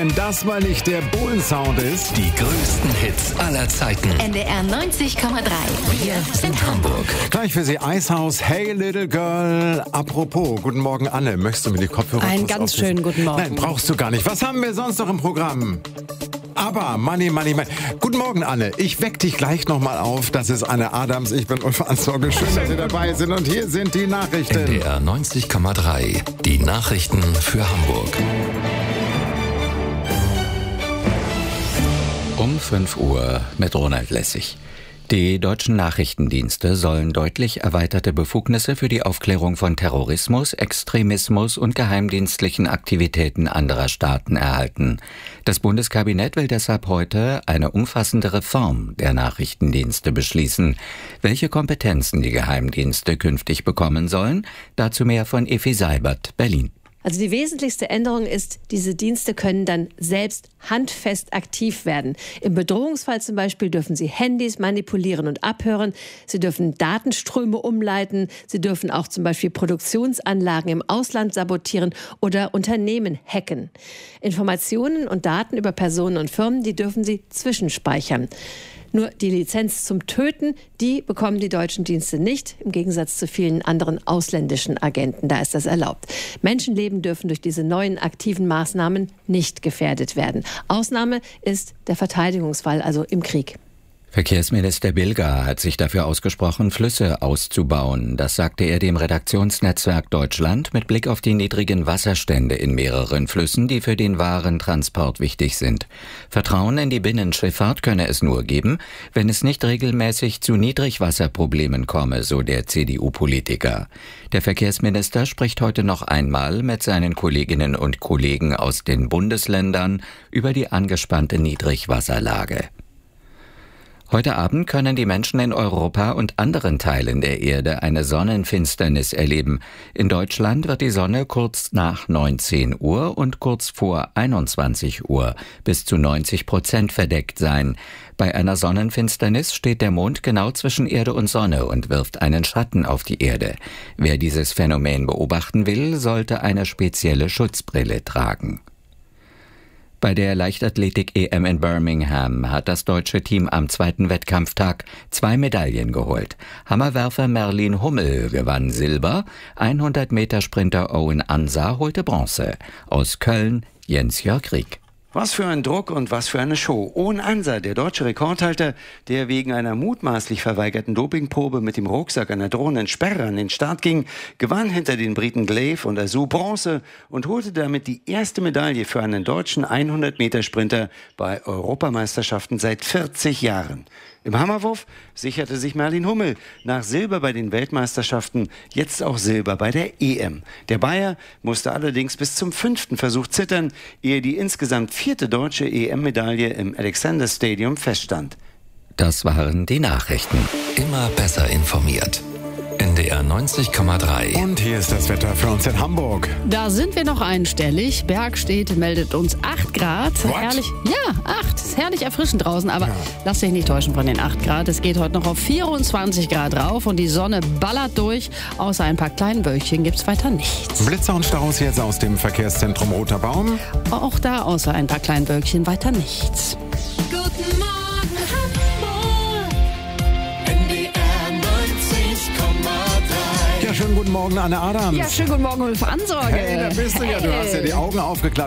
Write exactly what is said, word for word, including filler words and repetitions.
wenn das mal nicht der Bohlen-Sound ist. Die größten Hits aller Zeiten. N D R neunzig Komma drei. Wir sind Hamburg. Gleich für Sie Eishaus, Hey Little Girl. Apropos, guten Morgen Anne, möchtest du mir die Kopfhörer Einen kurz ganz aufsetzen? schönen guten Morgen. Nein, brauchst du gar nicht. Was haben wir sonst noch im Programm? Aber, Money, Money, Money. Guten Morgen, Anne. Ich weck dich gleich nochmal auf. Das ist Anne Adams. Ich bin Ulf Ansorge. Schön, dass Sie dabei sind. Und hier sind die Nachrichten. N D R neunzig Komma drei. Die Nachrichten für Hamburg. Um fünf Uhr mit Ronald Lessig. Die deutschen Nachrichtendienste sollen deutlich erweiterte Befugnisse für die Aufklärung von Terrorismus, Extremismus und geheimdienstlichen Aktivitäten anderer Staaten erhalten. Das Bundeskabinett will deshalb heute eine umfassende Reform der Nachrichtendienste beschließen. Welche Kompetenzen die Geheimdienste künftig bekommen sollen, dazu mehr von Effi Seibert, Berlin. Also die wesentlichste Änderung ist, diese Dienste können dann selbst handfest aktiv werden. Im Bedrohungsfall zum Beispiel dürfen sie Handys manipulieren und abhören. Sie dürfen Datenströme umleiten. Sie dürfen auch zum Beispiel Produktionsanlagen im Ausland sabotieren oder Unternehmen hacken. Informationen und Daten über Personen und Firmen, die dürfen sie zwischenspeichern. Nur die Lizenz zum Töten, die bekommen die deutschen Dienste nicht, im Gegensatz zu vielen anderen ausländischen Agenten. Da ist das erlaubt. Menschenleben dürfen durch diese neuen aktiven Maßnahmen nicht gefährdet werden. Ausnahme ist der Verteidigungsfall, also im Krieg. Verkehrsminister Bilger hat sich dafür ausgesprochen, Flüsse auszubauen. Das sagte er dem Redaktionsnetzwerk Deutschland mit Blick auf die niedrigen Wasserstände in mehreren Flüssen, die für den Warentransport wichtig sind. Vertrauen in die Binnenschifffahrt könne es nur geben, wenn es nicht regelmäßig zu Niedrigwasserproblemen komme, so der C D U-Politiker. Der Verkehrsminister spricht heute noch einmal mit seinen Kolleginnen und Kollegen aus den Bundesländern über die angespannte Niedrigwasserlage. Heute Abend können die Menschen in Europa und anderen Teilen der Erde eine Sonnenfinsternis erleben. In Deutschland wird die Sonne kurz nach neunzehn Uhr und kurz vor einundzwanzig Uhr bis zu neunzig Prozent verdeckt sein. Bei einer Sonnenfinsternis steht der Mond genau zwischen Erde und Sonne und wirft einen Schatten auf die Erde. Wer dieses Phänomen beobachten will, sollte eine spezielle Schutzbrille tragen. Bei der Leichtathletik-E M in Birmingham hat das deutsche Team am zweiten Wettkampftag zwei Medaillen geholt. Hammerwerfer Merlin Hummel gewann Silber, hundert Meter Sprinter Owen Ansa holte Bronze. Aus Köln Jens-Jörg Rieck. Was für ein Druck und was für eine Show. Owen Ansa, der deutsche Rekordhalter, der wegen einer mutmaßlich verweigerten Dopingprobe mit dem Rucksack einer drohenden Sperre an den Start ging, gewann hinter den Briten Glaive und Azu Bronze und holte damit die erste Medaille für einen deutschen hundert Meter Sprinter bei Europameisterschaften seit vierzig Jahren. Im Hammerwurf sicherte sich Merlin Hummel nach Silber bei den Weltmeisterschaften jetzt auch Silber bei der E M. Der Bayer musste allerdings bis zum fünften Versuch zittern, ehe die insgesamt vierte deutsche E M-Medaille im Alexander Stadium feststand. Das waren die Nachrichten. Immer besser informiert. N D R neunzig Komma drei. Und hier ist das Wetter für uns in Hamburg. Da sind wir noch einstellig. Bergstedt meldet uns acht Grad. What? Herrlich, ja, acht. Ist herrlich erfrischend draußen, aber ja. Lass dich nicht täuschen von den acht Grad. Es geht heute noch auf vierundzwanzig Grad rauf und die Sonne ballert durch. Außer ein paar kleinen Wölkchen gibt's weiter nichts. Blitzer und Staus jetzt aus dem Verkehrszentrum Roter Baum. Auch da außer ein paar kleinen Wölkchen weiter nichts. Guten Morgen, Hamburg. N D R neunzig Komma drei. Ja, schönen guten Morgen, Anne Adams. Ja, schönen guten Morgen, Ulf Ansorge. Hey, da bist du ja. Du hast ja die Augen aufgeklappt.